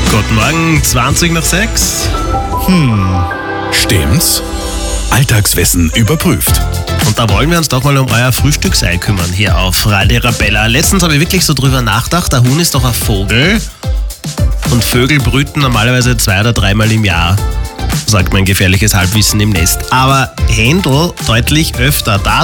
Guten Morgen, 20 nach 6. Stimmt's? Alltagswissen überprüft. Und da wollen wir uns doch mal um euer Frühstücksei kümmern hier auf Radio Arabella. Letztens habe ich wirklich so drüber nachgedacht, der Huhn ist doch ein Vogel und Vögel brüten normalerweise 2- oder 3-mal im Jahr, sagt mein gefährliches Halbwissen im Nest. Aber Händel deutlich öfter. Da